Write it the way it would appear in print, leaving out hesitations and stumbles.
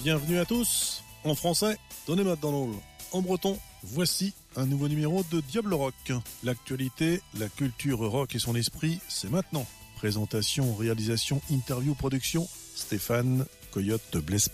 Bienvenue à tous. En français, donnez-moi dans l'eau. En breton, voici un nouveau numéro de Diable Rock. L'actualité, la culture rock et son esprit, c'est maintenant. Présentation, réalisation, interview, production, Stéphane Coyote de Blaise